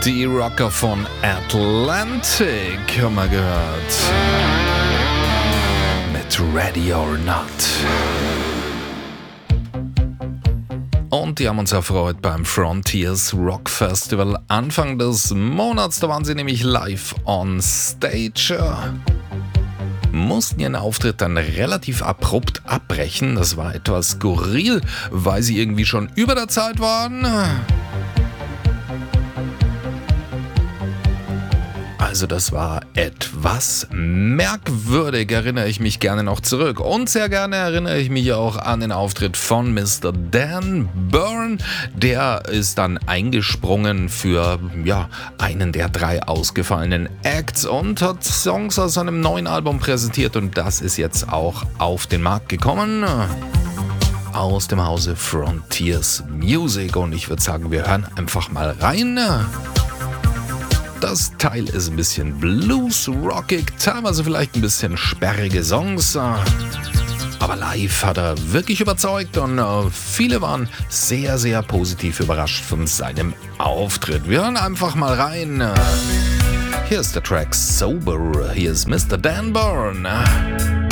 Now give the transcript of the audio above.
Die Rocker von Atlantic haben wir gehört. Mit Ready or Not. Und die haben uns erfreut beim Frontiers Rock Festival Anfang des Monats. Da waren sie nämlich live on stage. Mussten ihren Auftritt dann relativ abrupt abbrechen. Das war etwas skurril, weil sie irgendwie schon über der Zeit waren. Also das war etwas merkwürdig, erinnere ich mich gerne noch zurück. Und sehr gerne erinnere ich mich auch an den Auftritt von Mr. Dan Byrne. Der ist dann eingesprungen für einen der 3 ausgefallenen Acts und hat Songs aus seinem neuen Album präsentiert. Und das ist jetzt auch auf den Markt gekommen. Aus dem Hause Frontiers Music. Und ich würde sagen, wir hören einfach mal rein. Das Teil ist ein bisschen blues-rockig, teilweise vielleicht ein bisschen sperrige Songs. Aber live hat er wirklich überzeugt und viele waren sehr, sehr positiv überrascht von seinem Auftritt. Wir hören einfach mal rein. Hier ist der Track Sober. Hier ist Mr. Dan Byrne.